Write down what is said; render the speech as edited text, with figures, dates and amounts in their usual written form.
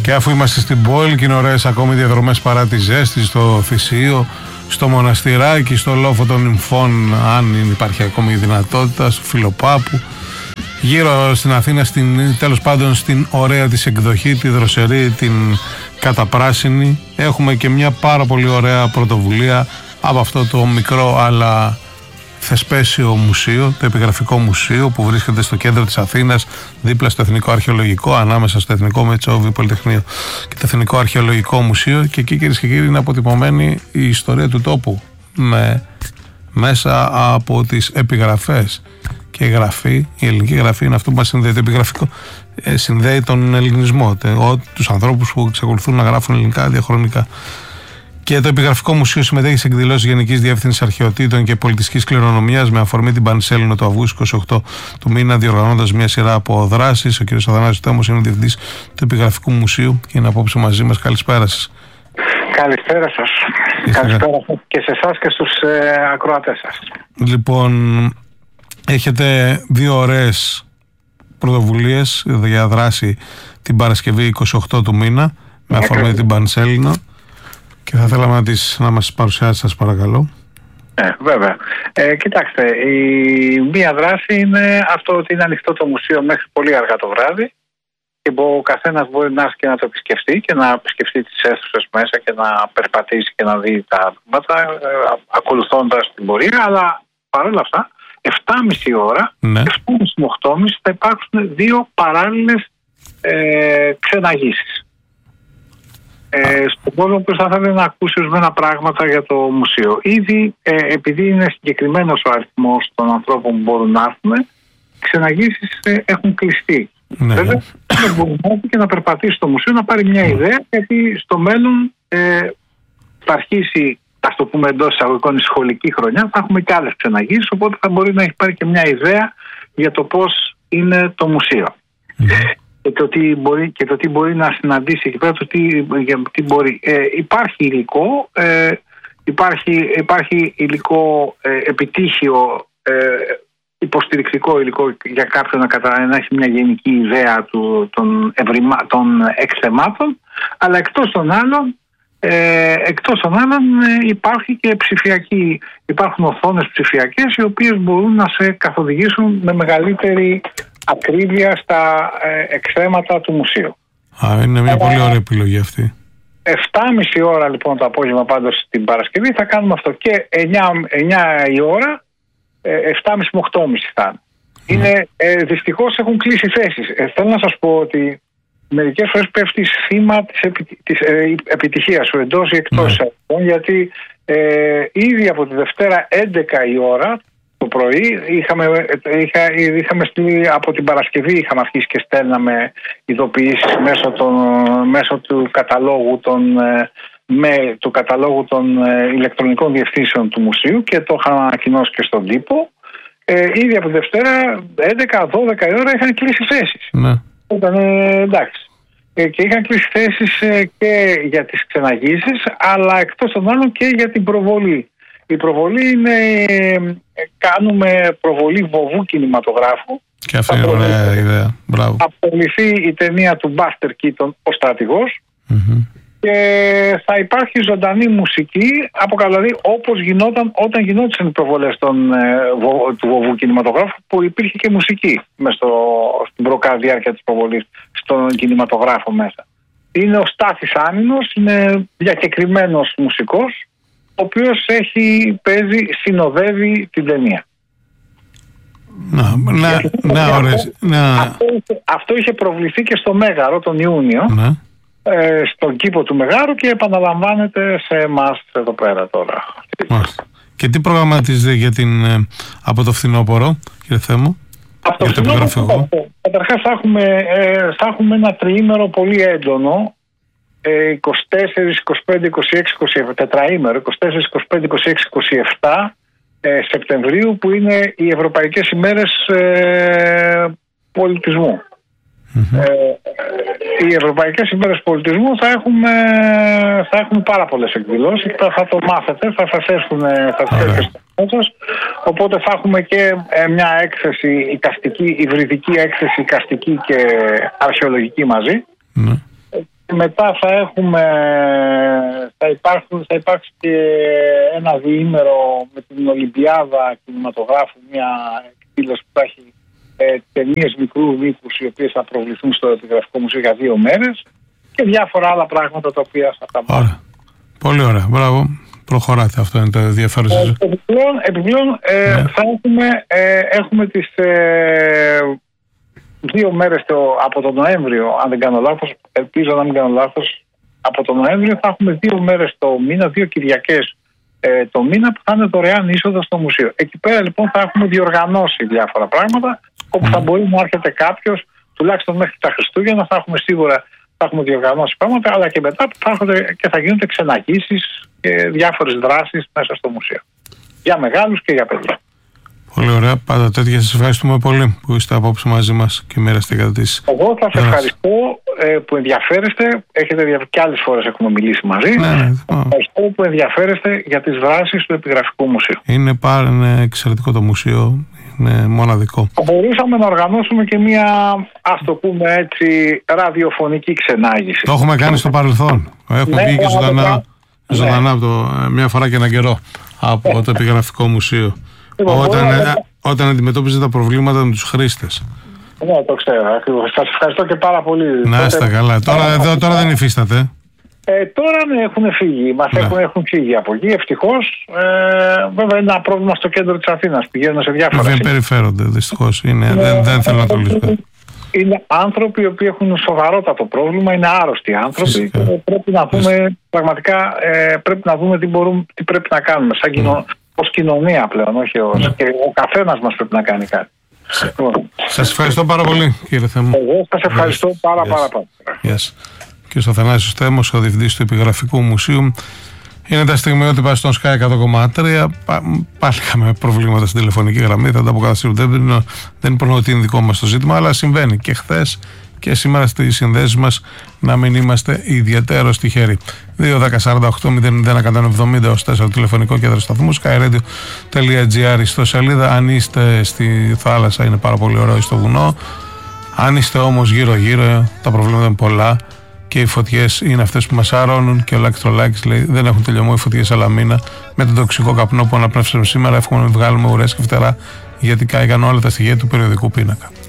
Και αφού είμαστε στην πόλη και είναι ωραίες ακόμη διαδρομές παρά τη ζέστη, στο Θησίο, στο Μοναστηράκι, στο Λόφο των Νυμφών, αν υπάρχει ακόμη η δυνατότητα, στο Φιλοπάπου, γύρω στην Αθήνα, τέλος πάντων στην ωραία της εκδοχή, τη δροσερή, την καταπράσινη, έχουμε και μια πάρα πολύ ωραία πρωτοβουλία από αυτό το μικρό αλλά θεσπέσιο μουσείο, το Επιγραφικό Μουσείο, που βρίσκεται στο κέντρο της Αθήνας, δίπλα στο Εθνικό Αρχαιολογικό, ανάμεσα στο Εθνικό Μετσόβι Πολυτεχνείο και το Εθνικό Αρχαιολογικό Μουσείο. Και εκεί, κυρίες και κύριοι, είναι αποτυπωμένη η ιστορία του τόπου μέσα από τις επιγραφές. Και η γραφή, η ελληνική γραφή, είναι αυτό που μας συνδέει. Το επιγραφικό συνδέει τον ελληνισμό, τους ανθρώπους που εξακολουθούν να γράφουν ελληνικά διαχρονικά. Και το Επιγραφικό Μουσείο συμμετέχει σε εκδηλώσεις Γενικής Διεύθυνσης Αρχαιοτήτων και Πολιτιστικής Κληρονομιάς με αφορμή την Πανσέλινο το Αυγούστου 28 του μήνα, διοργανώνοντας μια σειρά από δράσεις. Ο κ. Αθανάσιος Τέμος είναι ο διευθυντής του Επιγραφικού Μουσείου και είναι απόψε μαζί μας. Καλησπέρα σας. Καλησπέρα σας. Καλησπέρα και σε εσάς και στους ακροατές σας. Λοιπόν, έχετε δύο ωραίες πρωτοβουλίες για δράση την Παρασκευή 28 του μήνα με αφορμή την Πανσέλινο. Και θα θέλαμε να μας παρουσιάσει, σας παρακαλώ. Βέβαια. Κοιτάξτε, η μία δράση είναι αυτό ότι είναι ανοιχτό το μουσείο μέχρι πολύ αργά το βράδυ και ο καθένας μπορεί να έρθει και να το επισκεφτεί και να επισκεφτεί τις αίθουσες μέσα και να περπατήσει και να δει τα βήματα ακολουθώντας την πορεία. Αλλά παρόλα αυτά, 7,5 ώρα, 7,5 με 8,5 θα υπάρξουν δύο παράλληλες ξεναγήσεις. Στον κόσμο που θα ήθελε να ακούσει ορισμένα πράγματα για το μουσείο. Ήδη, επειδή είναι συγκεκριμένος ο αριθμός των ανθρώπων που μπορούν να έρθουν, ξεναγήσεις έχουν κλειστεί. Βέβαια, μπορεί να έρθει και να περπατήσει στο μουσείο, να πάρει μια ιδέα, γιατί στο μέλλον θα αρχίσει, ας το πούμε εντός εισαγωγικών, η σχολική χρονιά, θα έχουμε και άλλες ξεναγήσεις, οπότε θα μπορεί να έχει πάρει και μια ιδέα για το πώς είναι το μουσείο. Και το τι μπορεί να συναντήσει εκεί πέρα, το τι μπορεί. Υπάρχει υλικό, υπάρχει υλικό επιτύχιο, υποστηρικτικό υλικό για κάποιον να έχει μια γενική ιδέα των εκθεμάτων, αλλά εκτός των άλλων υπάρχει και υπάρχουν οθόνες ψηφιακές οι οποίες μπορούν να σε καθοδηγήσουν με μεγαλύτερη ακρίβεια στα εκθέματα του μουσείου. Είναι μια πολύ ωραία επιλογή αυτή. 7,5 ώρα λοιπόν το απόγευμα πάντως την Παρασκευή θα κάνουμε αυτό και 9 η ώρα, 7,5 με 8,5 θα είναι. Δυστυχώς έχουν κλείσει θέσεις. Θέλω να σας πω ότι μερικές φορές πέφτεις θύμα της επιτυχίας σου εντός ή εκτός γιατί ήδη από τη Δευτέρα 11 η ώρα το πρωί από την Παρασκευή είχαμε αρχίσει και στέλναμε ειδοποιήσεις μέσω του καταλόγου των ηλεκτρονικών διευθύνσεων του μουσείου και το είχαμε ανακοινώσει και στον τύπο. Ήδη από τη Δευτέρα 11-12 η ώρα είχαν κλείσει θέσεις. Ήταν εντάξει. Και είχαν κλείσει θέσεις και για τις ξεναγήσεις, αλλά εκτός των άλλων και για την προβολή. Η προβολή είναι, κάνουμε προβολή βοβού κινηματογράφου. Και αυτή είναι ωραία ιδέα. Μπράβο. Θα προβληθεί η ταινία του Buster Keaton, ο στρατηγός, και θα υπάρχει ζωντανή μουσική, δηλαδή όπως γινόταν όταν γινόντουσαν οι προβολές του βοβού κινηματογράφου, που υπήρχε και μουσική στην προκαδιάρκεια της προβολής στον κινηματογράφο μέσα. Είναι ο Στάθης Άνινος, είναι διακεκριμένος μουσικός, ο οποίος συνοδεύει την ταινία. Αυτό είχε προβληθεί και στο Μέγαρο τον Ιούνιο, στον κήπο του Μεγάρου, και επαναλαμβάνεται σε εμάς εδώ πέρα τώρα. Και τι προγραμματίζετε από το φθινόπωρο, κύριε Θέμο? Από το φθινόπωρο, καταρχάς θα έχουμε ένα τριήμερο πολύ έντονο, 24, 25, 26, 27, τετραήμερο, 24, 25, 26, 27 Σεπτεμβρίου, που είναι οι Ευρωπαϊκές ημέρες πολιτισμού. Οι Ευρωπαϊκές ημέρες πολιτισμού θα έχουμε πάρα πολλές εκδηλώσεις, θα το μάθετε, θα σας έρθουν οπότε θα έχουμε και μια έκθεση εικαστική, υβριδική έκθεση εικαστική και αρχαιολογική μαζί. μετά θα υπάρξει και ένα διήμερο με την Ολυμπιάδα κινηματογράφου, μια εκδήλωση που θα έχει ταινίες μικρού μήκους, οι οποίες θα προβληθούν στο Επιγραφικό Μουσείο για 2 μέρες και διάφορα άλλα πράγματα τα οποία θα τα πούμε. Ωραία. Πολύ ωραία. Μπράβο. Προχωράτε. Αυτό είναι το ενδιαφέρον. Επιπλέον έχουμε τις 2 μέρες από τον Νοέμβριο, αν δεν κάνω λάθος, ελπίζω να μην κάνω λάθος, από τον Νοέμβριο θα έχουμε 2 μέρες το μήνα, 2 Κυριακές το μήνα που θα είναι δωρεάν είσοδο στο μουσείο. Εκεί πέρα λοιπόν θα έχουμε διοργανώσει διάφορα πράγματα όπου θα μπορεί να έρχεται κάποιος, τουλάχιστον μέχρι τα Χριστούγεννα θα έχουμε διοργανώσει πράγματα, αλλά και μετά θα έρχονται και θα γίνονται ξεναγήσεις και διάφορες δράσεις μέσα στο μουσείο. Για μεγάλους και για παιδιά. Πολύ ωραία. Πάντα τέτοια. Σας ευχαριστούμε πολύ που είστε απόψε μαζί μας και μοιραστήκατε τις. Εγώ θα σας ευχαριστώ που ενδιαφέρεστε. Και άλλες φορές έχουμε μιλήσει μαζί. Ευχαριστώ που ενδιαφέρεστε για τις δράσεις του Επιγραφικού Μουσείου. Είναι εξαιρετικό το μουσείο. Είναι μοναδικό. Μπορούσαμε να οργανώσουμε και μια, ας το πούμε έτσι, ραδιοφωνική ξενάγηση. Το έχουμε κάνει στο παρελθόν. Έχουμε βγει και ζωντανά μια φορά και έναν καιρό από το Επιγραφικό Μουσείο. Όταν αντιμετώπιζε τα προβλήματα με τους χρήστες. Ναι, το ξέρω. Σας ευχαριστώ και πάρα πολύ. Να είστε καλά. Τώρα δεν υφίσταται. Τώρα ναι, έχουν φύγει. Έχουν φύγει από εκεί, ευτυχώς. Βέβαια είναι ένα πρόβλημα στο κέντρο της Αθήνας. Πηγαίνουν σε διάφορα σημεία. Δεν περιφέρονται, δυστυχώς. Δεν θέλω να το λύσουν. Είναι άνθρωποι οι οποίοι έχουν σοβαρότατο πρόβλημα, είναι άρρωστοι άνθρωποι. Και πρέπει να δούμε πραγματικά πρέπει να δούμε τι πρέπει να κάνουμε. Ως κοινωνία πλέον, όχι και ο καθένας μας πρέπει να κάνει κάτι. Σας ευχαριστώ πάρα πολύ, κύριε Θέμου. Εγώ σας ευχαριστώ πάρα πολύ. Και στο Θανάσης Θέμος, ο διευθυντής του Επιγραφικού Μουσείου. Είναι τα στιγμιότυπα στον Sky 100,3. Πάλι είχαμε προβλήματα στην τηλεφωνική γραμμή. Θα τα αποκαταστήσω. Δεν είναι ότι είναι δικό μας το ζήτημα, αλλά συμβαίνει και χθες και σήμερα στις συνδέσεις μας να μην είμαστε ιδιαίτερο τυχεροί. 2-10-48-0-0-170 ως 4 τηλεφωνικό κέντρο σταθμού skyradio.gr στο σελίδα. Αν είστε στη θάλασσα είναι πάρα πολύ ωραίο, στο βουνό. Αν είστε όμως γύρω-γύρω τα προβλήματα είναι πολλά και οι φωτιές είναι αυτές που μας αρρώνουν και ο Λάκης Τρολάκης λέει δεν έχουν τελειωμό οι φωτιές Σαλαμίνα με τον τοξικό καπνό που αναπνεύσαμε σήμερα. Εύχομαι να μην βγάλουμε ουρές και φτερά γιατί κάηκαν όλα τα στοιχεία του περιοδικού πίνακα.